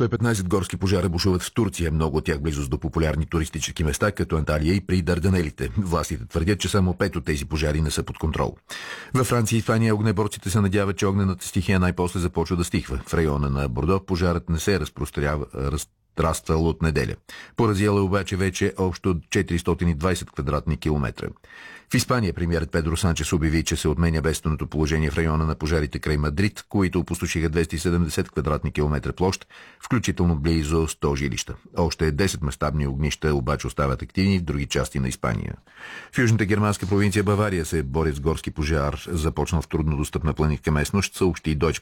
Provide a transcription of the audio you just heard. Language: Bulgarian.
115 горски пожара бушуват в Турция, много от тях близост до популярни туристически места, като Анталия и при Дарданелите. Властите твърдят, че само 5 от тези пожари не са под контрол. Във Франция и Испания огнеборците се надяват, че огнената стихия най-после започва да стихва. В района на Бордо пожарът не се разраствал от неделя. Поразял е обаче вече общо 420 квадратни километра. В Испания премиерът Педро Санчес обяви, че се отменя бедственото положение в района на пожарите край Мадрид, които опустошиха 270 квадратни километра площ, включително близо 100 жилища. Още 10 мащабни огнища обаче остават активни в други части на Испания. В южната германска провинция Бавария се борят с горски пожар, започнал в труднодостъпна планинска местност, съобщи Deutsche